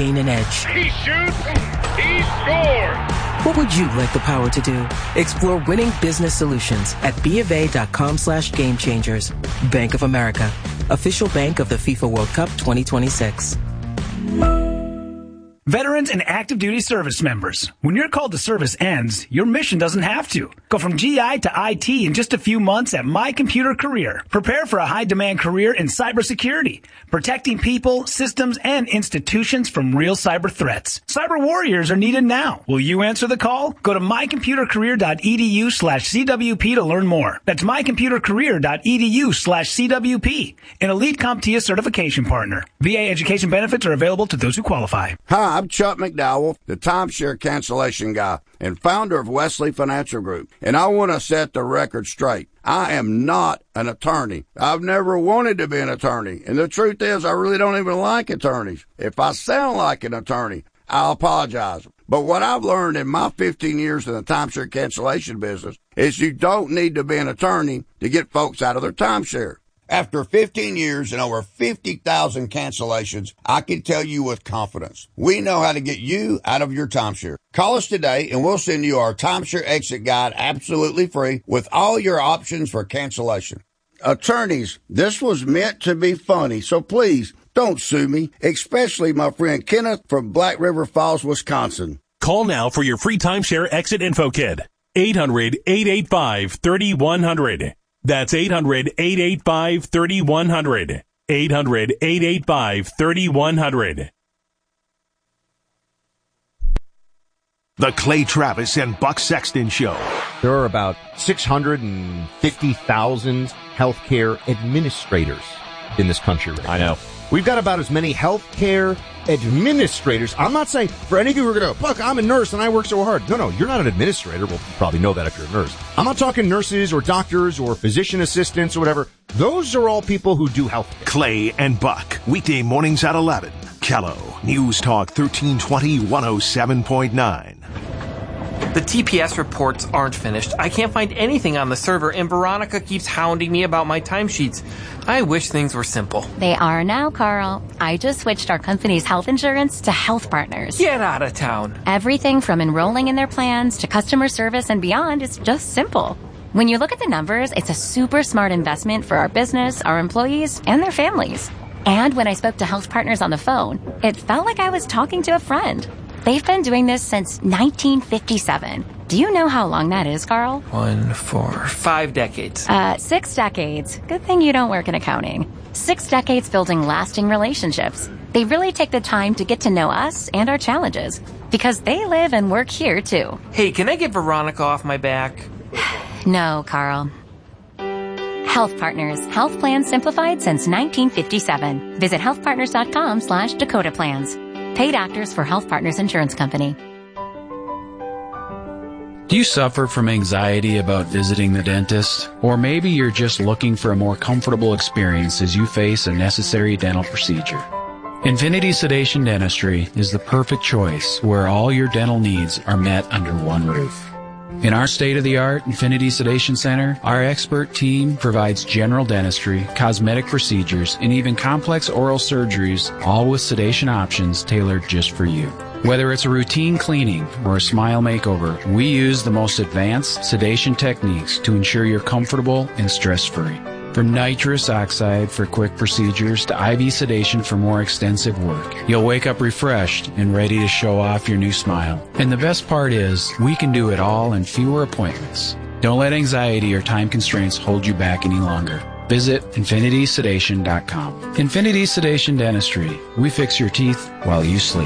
gain an edge. He shoots, he scores! What would you like the power to do? Explore winning business solutions at BofA.com/gamechangers. Bank of America, official bank of the FIFA World Cup 2026. Veterans and active duty service members, when your call to service ends, your mission doesn't have to. Go from GI to IT in just a few months at My Computer Career. Prepare for a high-demand career in cybersecurity, protecting people, systems, and institutions from real cyber threats. Cyber warriors are needed now. Will you answer the call? Go to mycomputercareer.edu/CWP to learn more. That's mycomputercareer.edu/CWP, an elite CompTIA certification partner. VA education benefits are available to those who qualify. Hi, I'm Chuck McDowell, the timeshare cancellation guy and founder of Wesley Financial Group. And I want to set the record straight. I am not an attorney. I've never wanted to be an attorney. And the truth is, I really don't even like attorneys. If I sound like an attorney, I'll apologize. But what I've learned in my 15 years in the timeshare cancellation business is you don't need to be an attorney to get folks out of their timeshare. After 15 years and over 50,000 cancellations, I can tell you with confidence, we know how to get you out of your timeshare. Call us today and we'll send you our timeshare exit guide absolutely free with all your options for cancellation. Attorneys, this was meant to be funny, so please don't sue me, especially my friend Kenneth from Black River Falls, Wisconsin. Call now for your free timeshare exit info kit. 800-885-3100. That's 800-885-3100. 800-885-3100. The Clay Travis and Buck Sexton Show. There are about 650,000 healthcare administrators in this country right now. I know. We've got about as many healthcare administrators. I'm not saying for any of you who are going to, Buck, I'm a nurse and I work so hard. No, you're not an administrator. Well, you probably know that if you're a nurse. I'm not talking nurses or doctors or physician assistants or whatever. Those are all people who do healthcare. Clay and Buck, weekday mornings at 11. Kello, News Talk 1320, 107.9. The TPS reports aren't finished. I can't find anything on the server, and Veronica keeps hounding me about my timesheets. I wish things were simple. They are now, Carl. I just switched our company's health insurance to Health Partners. Get out of town. Everything from enrolling in their plans to customer service and beyond is just simple. When you look at the numbers, it's a super smart investment for our business, our employees, and their families. And when I spoke to Health Partners on the phone, it felt like I was talking to a friend. They've been doing this since 1957. Do you know how long that is, Carl? 1, 4, 5 decades. 6 decades. Good thing you don't work in accounting. 6 decades building lasting relationships. They really take the time to get to know us and our challenges because they live and work here, too. Hey, can I get Veronica off my back? No, Carl. Health Partners. Health plans simplified since 1957. Visit healthpartners.com/Dakota Plans. Paid actors for Health Partners Insurance Company. Do you suffer from anxiety about visiting the dentist? Or maybe you're just looking for a more comfortable experience as you face a necessary dental procedure. Infinity Sedation Dentistry is the perfect choice where all your dental needs are met under one roof. In our state-of-the-art Infinity Sedation Center, our expert team provides general dentistry, cosmetic procedures, and even complex oral surgeries, all with sedation options tailored just for you. Whether it's a routine cleaning or a smile makeover, we use the most advanced sedation techniques to ensure you're comfortable and stress-free. From nitrous oxide for quick procedures to IV sedation for more extensive work, you'll wake up refreshed and ready to show off your new smile. And the best part is, we can do it all in fewer appointments. Don't let anxiety or time constraints hold you back any longer. Visit infinitysedation.com. Infinity Sedation Dentistry. We fix your teeth while you sleep.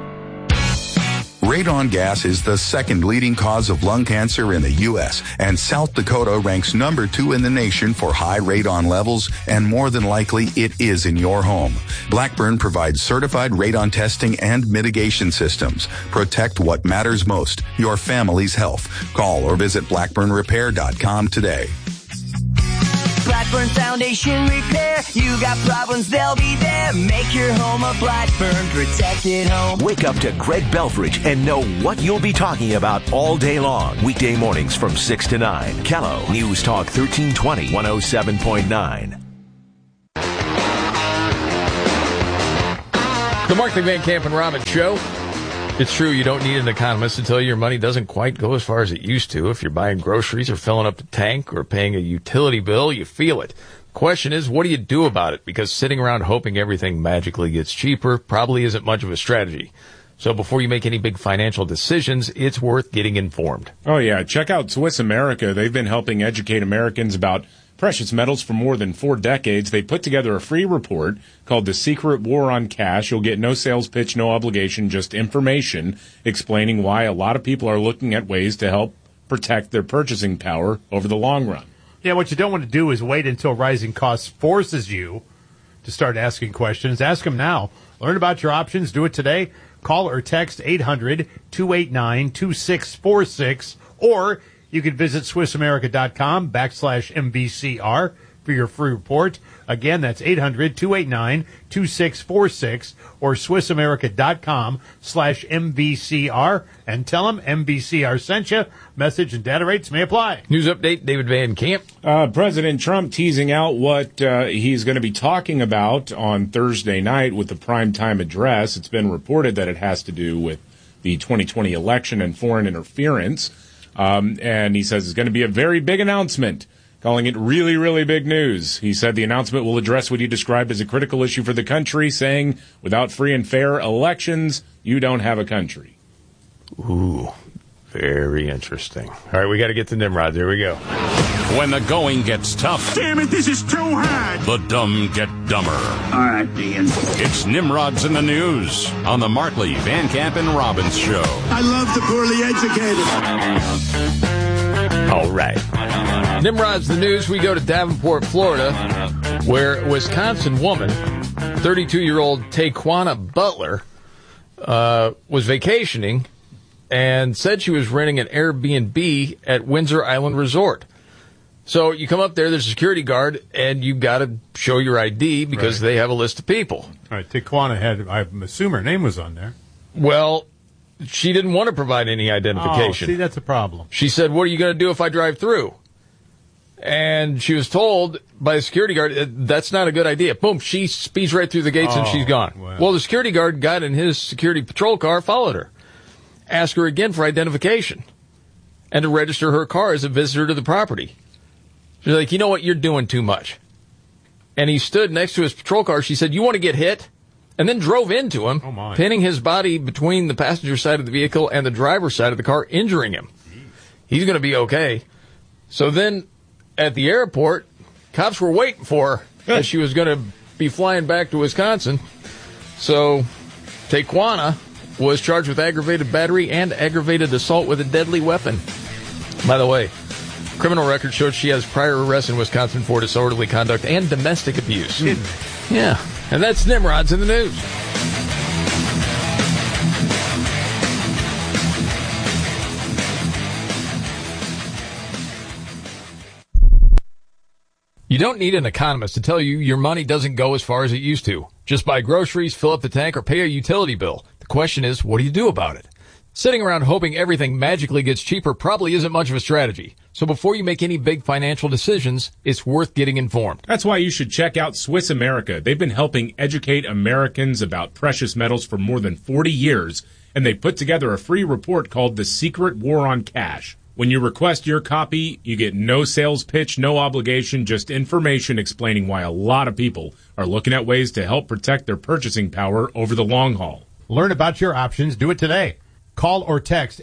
Radon gas is the second leading cause of lung cancer in the U.S., and South Dakota ranks number 2 in the nation for high radon levels, and more than likely it is in your home. Blackburn provides certified radon testing and mitigation systems. Protect what matters most, your family's health. Call or visit blackburnrepair.com today. Blackburn Foundation Repair. You got problems, they'll be there. Make your home a Blackburn protected home. Wake up to Greg Belfridge and know what you'll be talking about all day long. Weekday mornings from 6 to 9. Kello, News Talk 1320, 107.9. The Markley, Van Camp, and Robbins Show. It's true, you don't need an economist to tell you your money doesn't quite go as far as it used to. If you're buying groceries or filling up the tank or paying a utility bill, you feel it. The question is, what do you do about it? Because sitting around hoping everything magically gets cheaper probably isn't much of a strategy. So before you make any big financial decisions, it's worth getting informed. Oh, yeah. Check out Swiss America. They've been helping educate Americans about precious metals for more than 4 decades. They put together a free report called The Secret War on Cash. You'll get no sales pitch, no obligation, just information explaining why a lot of people are looking at ways to help protect their purchasing power over the long run. Yeah, what you don't want to do is wait until rising costs forces you to start asking questions. Ask them now. Learn about your options. Do it today. Call or text 800-289-2646, or you can visit SwissAmerica.com/MBCR for your free report. Again, that's 800-289-2646 or SwissAmerica.com/MBCR, and tell them MBCR sent you. Message and data rates may apply. News update, David Van Camp. President Trump teasing out what he's going to be talking about on Thursday night with the primetime address. It's been reported that it has to do with the 2020 election and foreign interference. And he says it's going to be a very big announcement, calling it really, really big news. He said the announcement will address what he described as a critical issue for the country, saying, without free and fair elections, you don't have a country. Ooh, very interesting. All right, we got to get to Nimrod. There we go. When the going gets tough. Damn it, this is too hard. The dumb get dumber. All right, Ian. It's Nimrod's in the News on the Markley, Van Camp, and Robbins Show. I love the poorly educated. All right. Nimrod's the News. We go to Davenport, Florida, where a Wisconsin woman, 32-year-old Taquana Butler, was vacationing and said she was renting an Airbnb at Windsor Island Resort. So you come up there, there's a security guard, and you've got to show your ID because they have a list of people. All right, Taquana had, I assume her name was on there. Well, she didn't want to provide any identification. Oh, see, that's a problem. She said, what are you going to do if I drive through? And she was told by the security guard, that's not a good idea. Boom, she speeds right through the gates and she's gone. Well, the security guard got in his security patrol car, followed her, asked her again for identification, and to register her car as a visitor to the property. She's like, you know what, you're doing too much. And he stood next to his patrol car. She said, you want to get hit? And then drove into him, pinning his body between the passenger side of the vehicle and the driver's side of the car, injuring him. He's going to be okay. So then at the airport, cops were waiting for her as she was going to be flying back to Wisconsin. So Taquana was charged with aggravated battery and aggravated assault with a deadly weapon. By the way, criminal record showed she has prior arrests in Wisconsin for disorderly conduct and domestic abuse. Yeah, and that's Nimrod's in the News. You don't need an economist to tell you your money doesn't go as far as it used to. Just buy groceries, fill up the tank, or pay a utility bill. The question is, what do you do about it? Sitting around hoping everything magically gets cheaper probably isn't much of a strategy. So before you make any big financial decisions, it's worth getting informed. That's why you should check out Swiss America. They've been helping educate Americans about precious metals for more than 40 years, and they put together a free report called The Secret War on Cash. When you request your copy, you get no sales pitch, no obligation, just information explaining why a lot of people are looking at ways to help protect their purchasing power over the long haul. Learn about your options. Do it today. Call or text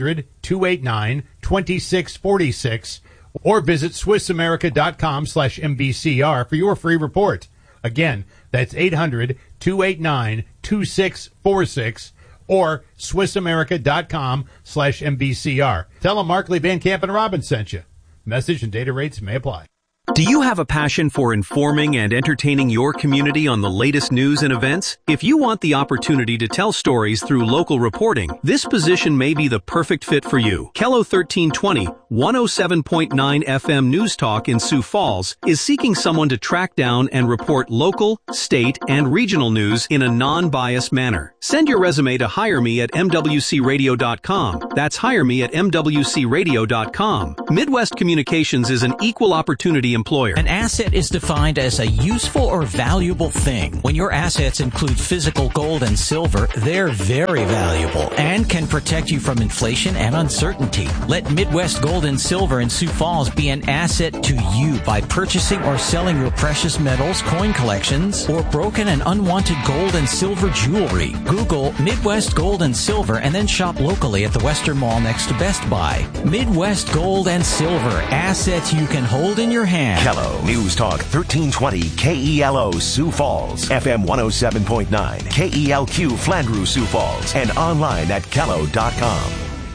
800-289-2646 or visit SwissAmerica.com/MBCR for your free report. Again, that's 800-289-2646 or SwissAmerica.com/MBCR. Tell them Markley, Van Camp, and Robbins sent you. Message and data rates may apply. Do you have a passion for informing and entertaining your community on the latest news and events? If you want the opportunity to tell stories through local reporting, this position may be the perfect fit for you. KELO 1320, 107.9 FM News Talk in Sioux Falls is seeking someone to track down and report local, state, and regional news in a non-biased manner. Send your resume to hireme@mwcradio.com. That's hireme@mwcradio.com. Midwest Communications is an equal opportunity employer. An asset is defined as a useful or valuable thing. When your assets include physical gold and silver, they're very valuable and can protect you from inflation and uncertainty. Let Midwest Gold and Silver in Sioux Falls be an asset to you by purchasing or selling your precious metals, coin collections, or broken and unwanted gold and silver jewelry. Google Midwest Gold and Silver and then shop locally at the Western Mall next to Best Buy. Midwest Gold and Silver, assets you can hold in your hand. Kello News Talk 1320 KELO Sioux Falls, FM 107.9 KELQ Flandreau Sioux Falls, and online at kello.com.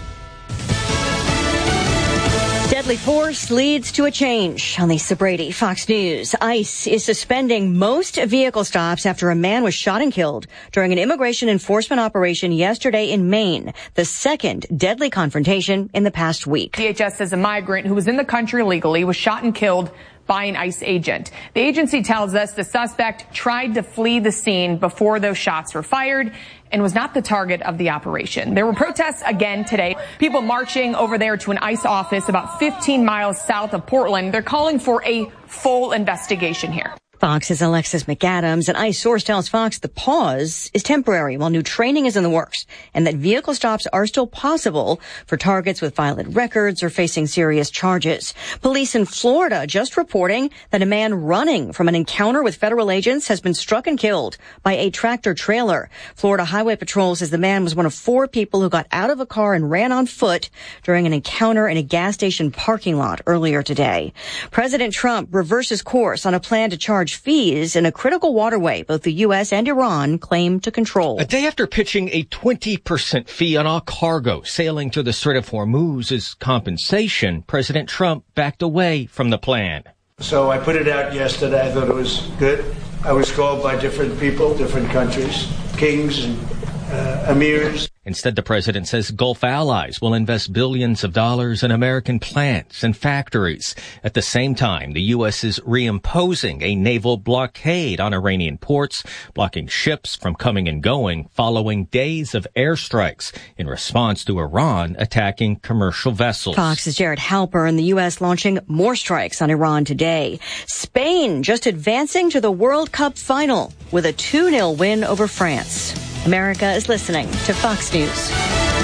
Deadly force leads to a change. On Lisa Brady, Fox News. ICE is suspending most vehicle stops after a man was shot and killed during an immigration enforcement operation yesterday in Maine, the second deadly confrontation in the past week. DHS says a migrant who was in the country illegally was shot and killed by an ICE agent. The agency tells us the suspect tried to flee the scene before those shots were fired and was not the target of the operation. There were protests again today. People marching over there to an ICE office about 15 miles south of Portland. They're calling for a full investigation here. Fox's Alexis McAdams. An ICE source tells Fox the pause is temporary while new training is in the works and that vehicle stops are still possible for targets with violent records or facing serious charges. Police in Florida just reporting that a man running from an encounter with federal agents has been struck and killed by a tractor trailer. Florida Highway Patrol says the man was one of 4 people who got out of a car and ran on foot during an encounter in a gas station parking lot earlier today. President Trump reverses course on a plan to charge fees in a critical waterway both the U.S. and Iran claim to control. A day after pitching a 20% fee on all cargo sailing through the Strait of Hormuz as compensation, President Trump backed away from the plan. So I put it out yesterday. I thought it was good. I was called by different people, different countries, kings and emirs. Instead, the president says Gulf allies will invest billions of dollars in American plants and factories. At the same time, the U.S. is reimposing a naval blockade on Iranian ports, blocking ships from coming and going following days of airstrikes in response to Iran attacking commercial vessels. Fox's Jared Halper and the U.S. launching more strikes on Iran today. Spain just advancing to the World Cup final with a 2-0 win over France. America is listening to Fox News.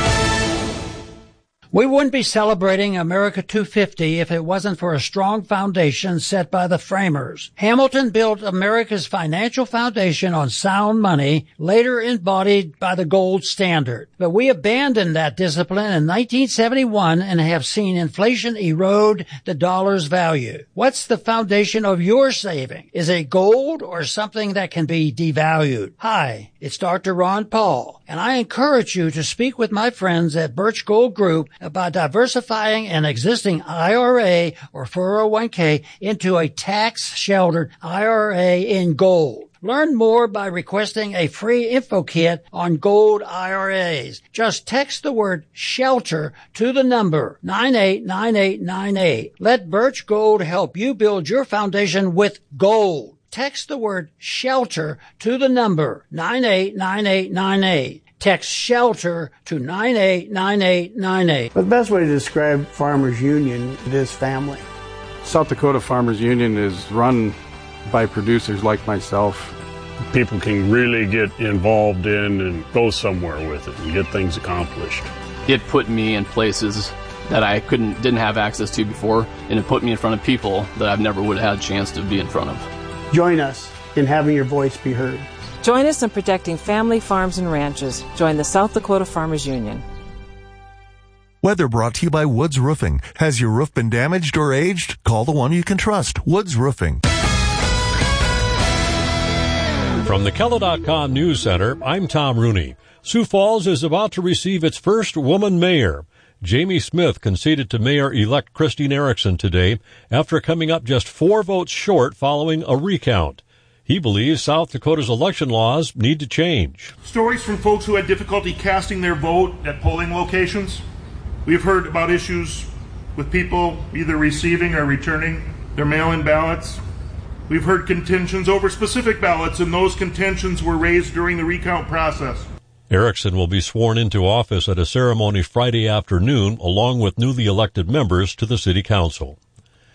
We wouldn't be celebrating America 250 if it wasn't for a strong foundation set by the framers. Hamilton built America's financial foundation on sound money, later embodied by the gold standard. But we abandoned that discipline in 1971 and have seen inflation erode the dollar's value. What's the foundation of your saving? Is it gold or something that can be devalued? Hi, it's Dr. Ron Paul, and I encourage you to speak with my friends at Birch Gold Group about diversifying an existing IRA or 401k into a tax-sheltered IRA in gold. Learn more by requesting a free info kit on gold IRAs. Just text the word SHELTER to the number 989898. Let Birch Gold help you build your foundation with gold. Text the word SHELTER to the number 989898. Text SHELTER to 989898. The best way to describe Farmers Union is family. South Dakota Farmers Union is run by producers like myself. People can really get involved in and go somewhere with it and get things accomplished. It put me in places that I didn't have access to before, and it put me in front of people that I've never would have had a chance to be in front of. Join us in having your voice be heard. Join us in protecting family farms and ranches. Join the South Dakota Farmers Union. Weather brought to you by Woods Roofing. Has your roof been damaged or aged? Call the one you can trust, Woods Roofing. From the Kello.com News Center, I'm Tom Rooney. Sioux Falls is about to receive its first woman mayor. Jamie Smith conceded to Mayor-elect Christine Erickson today after coming up just 4 votes short following a recount. He believes South Dakota's election laws need to change. Stories from folks who had difficulty casting their vote at polling locations. We've heard about issues with people either receiving or returning their mail-in ballots. We've heard contentions over specific ballots, and those contentions were raised during the recount process. Erickson will be sworn into office at a ceremony Friday afternoon, along with newly elected members to the City Council.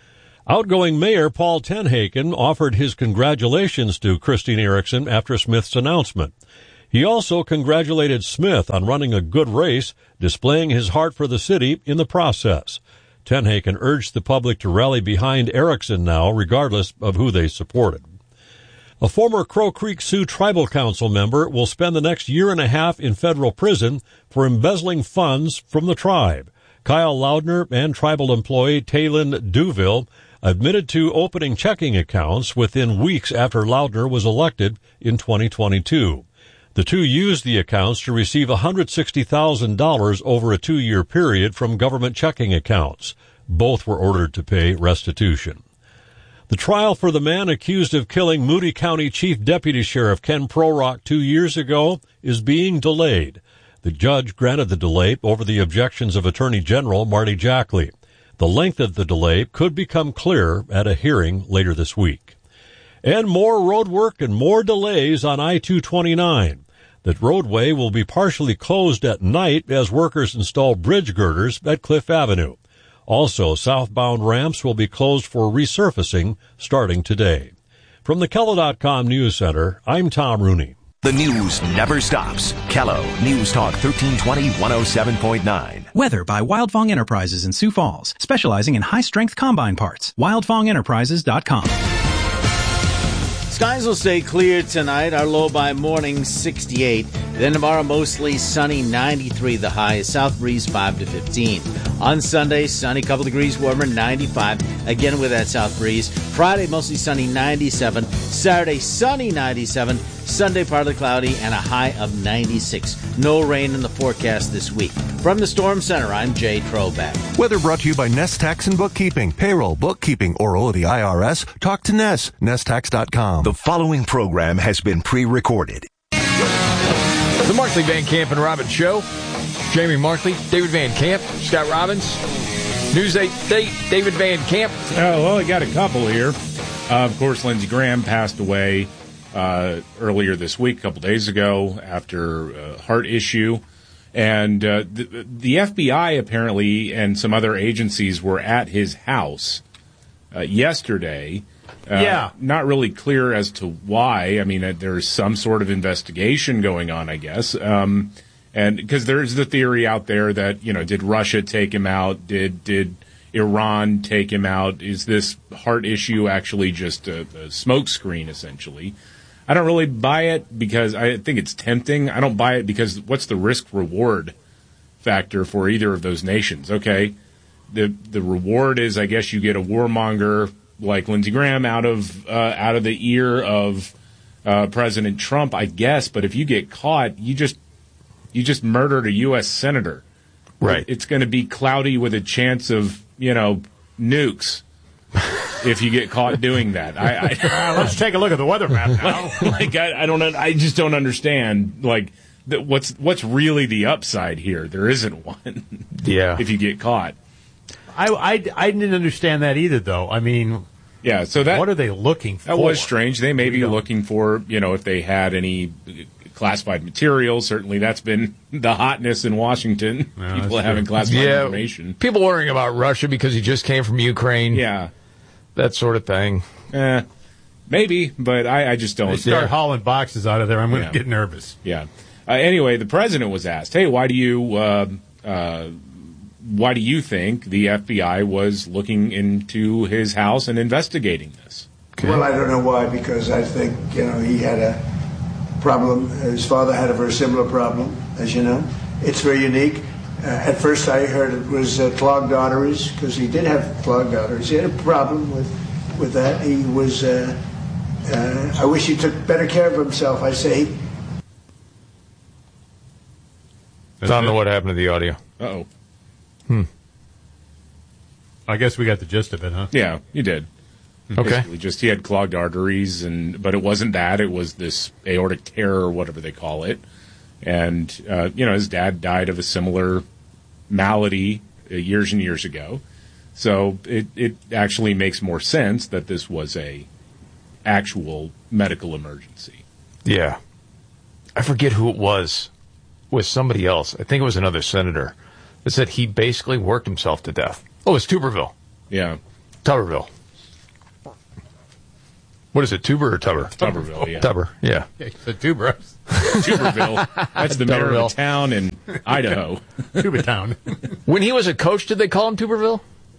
Outgoing Mayor Paul Tenhaken offered his congratulations to Christine Erickson after Smith's announcement. He also congratulated Smith on running a good race, displaying his heart for the city in the process. Tenhaken urged the public to rally behind Erickson now, regardless of who they supported. A former Crow Creek Sioux Tribal Council member will spend the next year and a half in federal prison for embezzling funds from the tribe. Kyle Loudner and tribal employee Taylin Duville admitted to opening checking accounts within weeks after Loudner was elected in 2022. The two used the accounts to receive $160,000 over a 2-year period from government checking accounts. Both were ordered to pay restitution. The trial for the man accused of killing Moody County Chief Deputy Sheriff Ken Prorock 2 years ago is being delayed. The judge granted the delay over the objections of Attorney General Marty Jackley. The length of the delay could become clear at a hearing later this week. And more road work and more delays on I-229. The roadway will be partially closed at night as workers install bridge girders at Cliff Avenue. Also, southbound ramps will be closed for resurfacing starting today. From the Kello.com News Center, I'm Tom Rooney. The news never stops. Kello News Talk 1320 107.9. Weather by Wildfong Enterprises in Sioux Falls, specializing in high-strength combine parts. WildfongEnterprises.com. Skies will stay clear tonight. Our low by morning 68. Then tomorrow mostly sunny 93 the high. South breeze 5 to 15. On Sunday, sunny, couple degrees warmer 95. Again with that south breeze. Friday mostly sunny 97. Saturday sunny 97. Sunday partly cloudy and a high of 96. No rain in the forecast this week. From the Storm Center, I'm Jay Troback. Weather brought to you by Nest Tax and Bookkeeping. Payroll, bookkeeping, or owe the IRS? Talk to Nest. NestTax.com. The following program has been pre-recorded. The Markley, Van Camp, and Robbins Show. Jamie Markley, David Van Camp, Scott Robbins. News 8, David Van Camp. Oh, well, I got a couple here. Of course, Lindsey Graham passed away earlier this week, a couple days ago, after a heart issue. And the FBI apparently and some other agencies were at his house yesterday. Not really clear as to why. I mean, there's some sort of investigation going on, I guess. And because there's the theory out there that, you know, did Russia take him out? Did Iran take him out? Is this heart issue actually just a smokescreen, essentially? I don't really buy it because I think it's tempting. I don't buy it because what's the risk-reward factor for either of those nations? Okay, the reward is, I guess, you get a warmonger like Lindsey Graham out of the ear of President Trump, I guess. But if you get caught, you just murdered a U.S. senator. Right. It's going to be cloudy with a chance of, you know, nukes. If you get caught doing that, let's take a look at the weather map now. I just don't understand. Like, what's really the upside here? There isn't one. Yeah. If you get caught, I didn't understand that either, though. I mean, yeah. So what are they looking for? That was strange. They may be looking for, you know, if they had any classified material. Certainly, that's been the hotness in Washington. People having classified information. People worrying about Russia because he just came from Ukraine. Yeah. That sort of thing. Maybe, but I just don't. They start hauling boxes out of there, I'm going to get nervous. Yeah. Anyway, the president was asked, "Hey, why do you think the FBI was looking into his house and investigating this?" Okay. Well, I don't know why, because I think, you know, he had a problem. His father had a very similar problem, as you know. It's very unique. At first I heard it was clogged arteries, because he did have clogged arteries. He had a problem with that. He was, I wish he took better care of himself, I say. I don't know what happened to the audio. Uh-oh. I guess we got the gist of it, huh? Yeah, you did. Okay. Basically just he had clogged arteries, but it wasn't that. It was this aortic tear or whatever they call it. And, you know, his dad died of a similar malady years and years ago. So it actually makes more sense that this was a actual medical emergency. Yeah. I forget who it was. It was somebody else. I think it was another senator that said he basically worked himself to death. Oh, it was Tuberville. Yeah. Tuberville. What is it, Tuber or Tubber? Tuberville, yeah. Tubber, yeah. It's a Tuber. Tuberville. That's the mayor of a town in Idaho. Tuba Town. When he was a coach, did they call him Tuberville?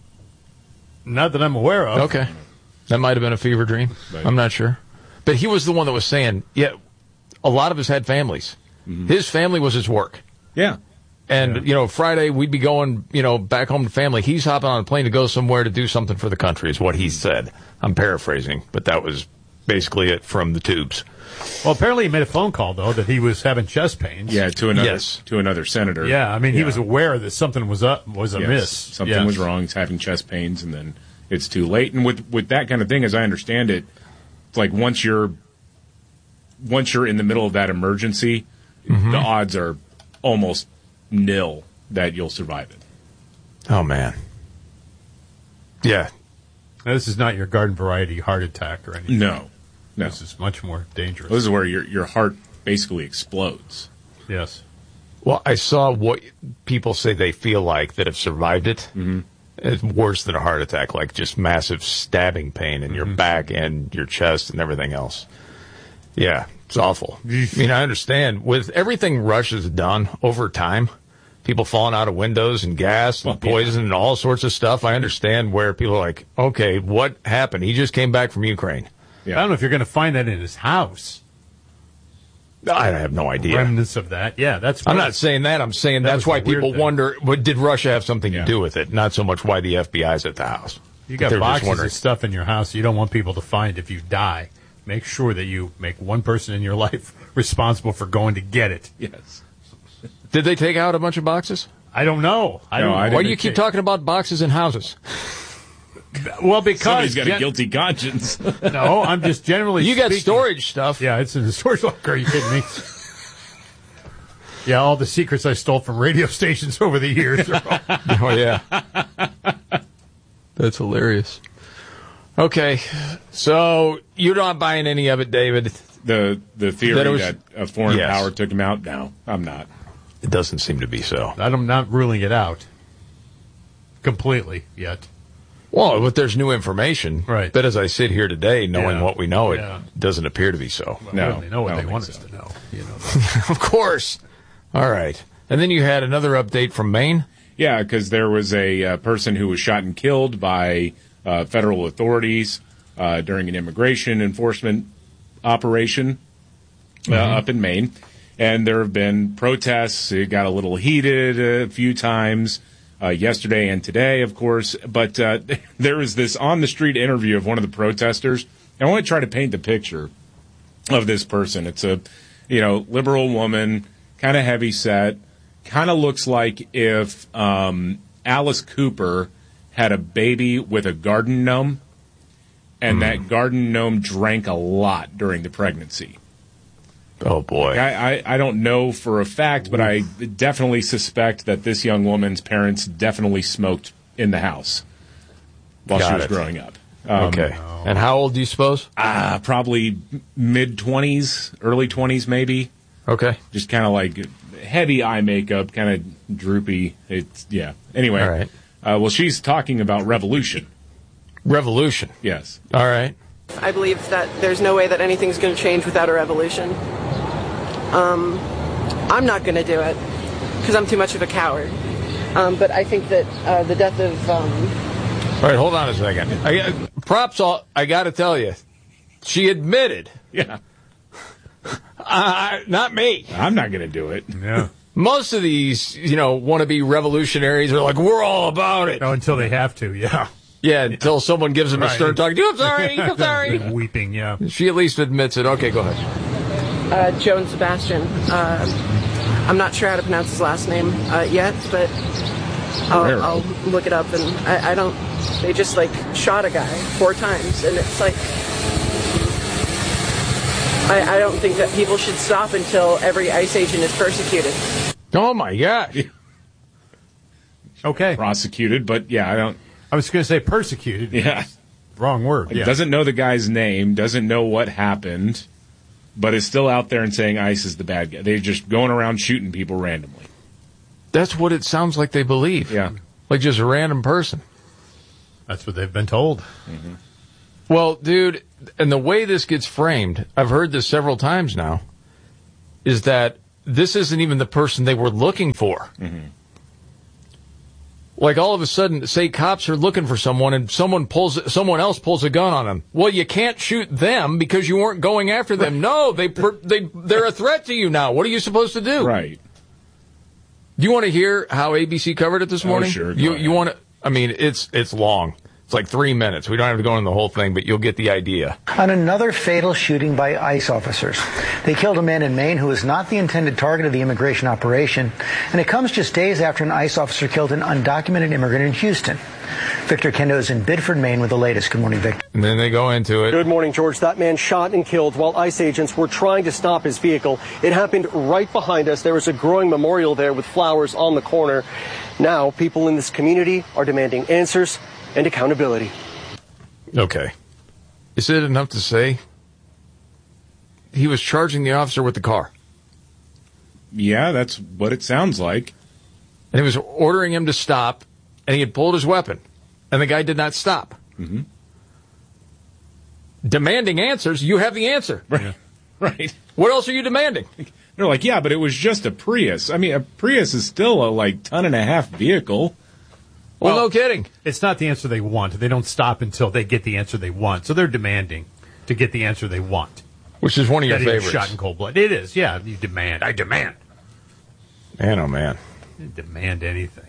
Not that I'm aware of. Okay. That might have been a fever dream. Right. I'm not sure. But he was the one that was saying, yeah, a lot of us had families. Mm-hmm. His family was his work. Yeah. And, Friday we'd be going, back home to family. He's hopping on a plane to go somewhere to do something for the country is what he said. I'm paraphrasing, but that was basically it from the tubes. Well, apparently he made a phone call, though, that he was having chest pains. Yeah, to another senator. Yeah, I mean, he was aware that something was amiss. Yes, something was wrong. He's having chest pains, and then it's too late. And with that kind of thing, as I understand it, it's like once you're in the middle of that emergency, the odds are almost nil that you'll survive it. Oh, man. Yeah. Now, this is not your garden variety heart attack or anything. No. This is much more dangerous. Well, this is where your heart basically explodes. Yes. Well, I saw what people say they feel like that have survived it. Mm-hmm. It's worse than a heart attack, like just massive stabbing pain in your back and your chest and everything else. Yeah, it's awful. I mean, I understand. With everything Rush has done over time, people falling out of windows and gas and poison and all sorts of stuff, I understand where people are like, okay, what happened? He just came back from Ukraine. Yeah. I don't know if you're going to find that in his house. I have no idea. Remnants of that. Yeah, that's. I'm not saying that. I'm saying that's why people wonder, did Russia have something to do with it? Not so much why the FBI's at the house. You got boxes of stuff in your house you don't want people to find if you die. Make sure that you make one person in your life responsible for going to get it. Yes. Did they take out a bunch of boxes? I don't know. Why do you keep talking about boxes in houses? Well, because somebody's got a guilty conscience. No, I'm just generally You got storage stuff. Yeah, it's in the storage locker. Are you kidding me? Yeah, all the secrets I stole from radio stations over the years. Oh, yeah. That's hilarious. Okay, so you're not buying any of it, David? The theory that a foreign power took him out? No, I'm not. It doesn't seem to be so. I'm not ruling it out completely yet. Well, but there's new information. Right. But as I sit here today, knowing what we know, it doesn't appear to be so. Well, no. They know what they want us to know. Of course. All right. And then you had another update from Maine? Yeah, because there was a person who was shot and killed by federal authorities during an immigration enforcement operation up in Maine. And there have been protests. It got a little heated a few times. Yesterday and today, of course, but there was this on-the-street interview of one of the protesters. I want to try to paint the picture of this person. It's a, liberal woman, kind of heavy set, kind of looks like if Alice Cooper had a baby with a garden gnome, and that garden gnome drank a lot during the pregnancy. Oh, boy. I don't know for a fact, but I definitely suspect that this young woman's parents definitely smoked in the house while she was growing up. Okay. And how old do you suppose? Probably mid-20s, early 20s maybe. Okay. Just kind of like heavy eye makeup, kind of droopy. Anyway. All right. Well, she's talking about revolution. Revolution? Yes. All right. I believe that there's no way that anything's going to change without a revolution. I'm not going to do it because I'm too much of a coward. But I think that the death of... All right, hold on a second. I got to tell you, she admitted. Yeah. Not me. I'm not going to do it. Yeah. Most of these, wannabe revolutionaries are like, we're all about it. No, until they have to, yeah. Yeah, until someone gives them a stern talk. I'm sorry, I'm sorry. Weeping, yeah. She at least admits it. Okay, go ahead. Joan Sebastian. I'm not sure how to pronounce his last name yet, but I'll look it up. And I don't... They just, shot a guy 4 times, and it's like... I don't think that people should stop until every ICE agent is persecuted. Oh, my gosh. Okay. Prosecuted, but I don't... I was going to say persecuted. Yeah. Wrong word. Yeah. Doesn't know the guy's name, doesn't know what happened, but is still out there and saying ICE is the bad guy. They're just going around shooting people randomly. That's what it sounds like they believe. Yeah. Like just a random person. That's what they've been told. Mm-hmm. Well, dude, and the way this gets framed, I've heard this several times now, is that this isn't even the person they were looking for. Mm-hmm. Like all of a sudden, say cops are looking for someone and someone else pulls a gun on them. Well, you can't shoot them because you weren't going after them. No, they're a threat to you now. What are you supposed to do? Right. Do you want to hear how ABC covered it this morning? Oh, sure. You want to? I mean, it's long. It's like 3 minutes. We don't have to go into the whole thing, but you'll get the idea. On another fatal shooting by ICE officers. They killed a man in Maine who was not the intended target of the immigration operation, and it comes just days after an ICE officer killed an undocumented immigrant in Houston. Victor Kendo is in Biddeford, Maine with the latest. Good morning, Victor. And then they go into it. Good morning, George. That man shot and killed while ICE agents were trying to stop his vehicle. It happened right behind us. There was a growing memorial there with flowers on the corner. Now, people in this community are demanding answers and accountability. Okay. Is it enough to say he was charging the officer with the car? Yeah, that's what it sounds like. And he was ordering him to stop, and he had pulled his weapon, and the guy did not stop. Mm-hmm. Demanding answers, you have the answer. Right. Right. What else are you demanding? They're like, yeah, but it was just a Prius. I mean, a Prius is still a, 1.5-ton vehicle. Well, no kidding. It's not the answer they want. They don't stop until they get the answer they want. So they're demanding to get the answer they want. Which is one of your favorites. Shot in cold blood. It is, yeah. You demand. I demand. Man, oh, man. You demand anything.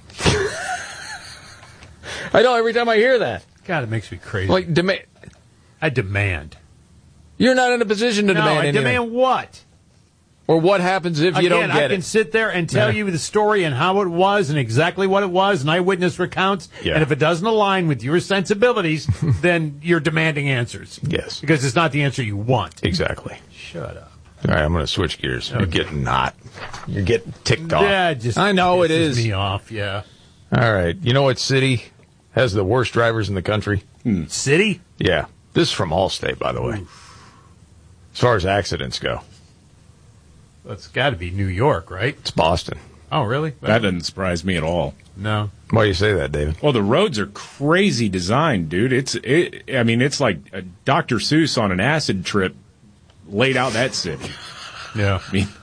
I know, every time I hear that. God, it makes me crazy. Like, I demand. You're not in a position to demand anything. Demand what? Or what happens if you don't get it? I can sit there and tell you the story and how it was and exactly what it was and eyewitness recounts. Yeah. And if it doesn't align with your sensibilities, then you're demanding answers. Yes. Because it's not the answer you want. Exactly. Shut up. All right, I'm going to switch gears. Okay. You're getting ticked off. Yeah, I know it is. Me off, yeah. All right. You know what city has the worst drivers in the country? City? Yeah. This is from Allstate, by the way. As far as accidents go. Well, it's got to be New York, right? It's Boston. Oh, really? That doesn't surprise me at all. No. Why do you say that, David? Well, the roads are crazy designed, dude. It's like a Dr. Seuss on an acid trip laid out that city. Yeah. I mean,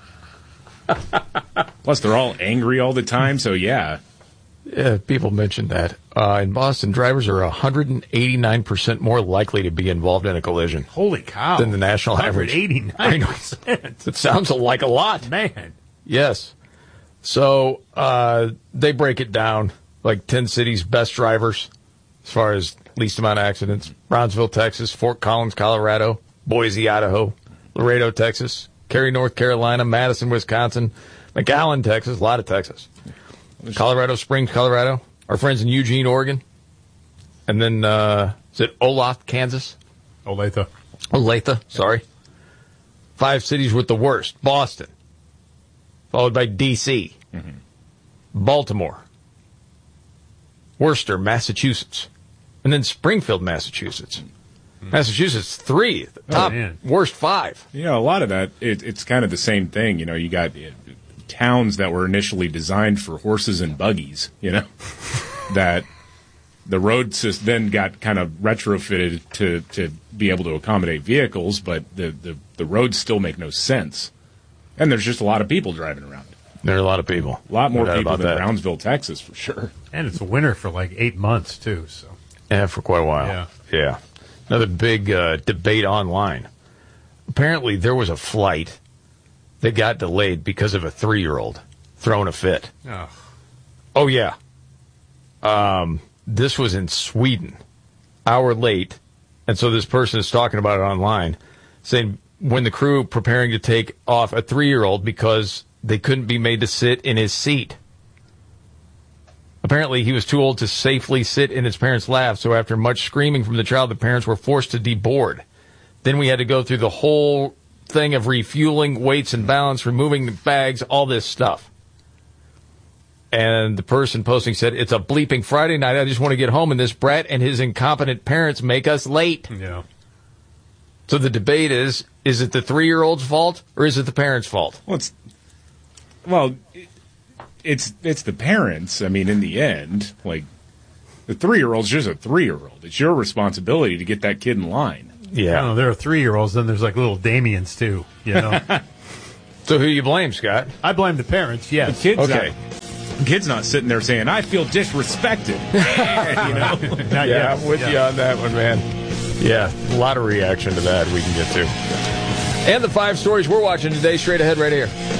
plus they're all angry all the time, so yeah. Yeah, people mentioned that. In Boston, drivers are 189% more likely to be involved in a collision. Holy cow. Than the national average. 189%. It sounds like a lot. Man. Yes. So they break it down, like 10 cities' best drivers as far as least amount of accidents. Brownsville, Texas, Fort Collins, Colorado, Boise, Idaho, Laredo, Texas, Cary, North Carolina, Madison, Wisconsin, McAllen, Texas, a lot of Texas. Colorado Springs, Colorado. Our friends in Eugene, Oregon. And then, is it Olathe, Kansas? Olathe, sorry. 5 cities with the worst. Boston. Followed by D.C. Mm-hmm. Baltimore. Worcester, Massachusetts. And then Springfield, Massachusetts. Massachusetts, 3. The top worst 5. You know, a lot of that, it's kind of the same thing. You know, you got towns that were initially designed for horses and buggies, you know, that the road system then got kind of retrofitted to be able to accommodate vehicles, but the roads still make no sense. And there's just a lot of people driving around. There are a lot of people. A lot more people than Brownsville, Texas, for sure. And it's winter for like 8 months, too. So. Yeah, for quite a while. Yeah. Another big debate online. Apparently, there was a flight that got delayed because of a 3-year-old throwing a fit. Oh, yeah. This was in Sweden. Hour late. And so this person is talking about it online, saying when the crew preparing to take off a 3-year-old because they couldn't be made to sit in his seat. Apparently, he was too old to safely sit in his parents' lap, so after much screaming from the child, the parents were forced to deboard. Then we had to go through the whole thing of refueling, weights and balance, removing the bags, all this stuff. And the person posting said, "It's a bleeping Friday night. I just want to get home, and this brat and his incompetent parents make us late." Yeah. So the debate is it the 3-year-old's fault or is it the parents' fault? It's the parents. I mean, in the end, like, The 3-year-old's just a 3-year-old. It's your responsibility to get that kid in line. Yeah. I don't know, there are 3-year-olds, then there's like little Damians, too, you know? So who you blame, Scott? I blame the parents, yes. The kid's not sitting there saying, I feel disrespected. You know? Yeah, I'm with you on that one, man. Yeah, a lot of reaction to that we can get to. And the 5 stories we're watching today straight ahead right here.